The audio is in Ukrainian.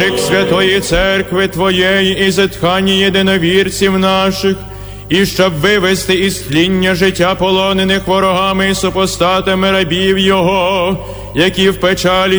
крик Святої Церкви Твоєї і зітхання єдиновірців наших, і щоб вивести із тління життя полонених ворогами і супостатами рабів Його, які в печалі